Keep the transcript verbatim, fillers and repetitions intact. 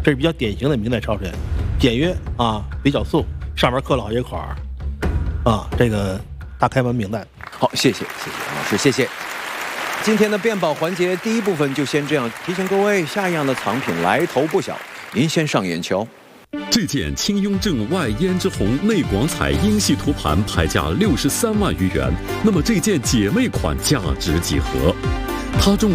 这是比较典型的明代超神，简约啊，比较素，上面刻了好些款儿啊，这个大开门明代。 好，谢谢谢谢王老师，谢谢。今天的变宝环节第一部分就先这样，提醒各位，下一样的藏品来头不小，您先上眼瞧。 这件清雍正外胭脂红内广彩英系图盘拍价六十三万余元，那么这件姐妹款价值几何？它重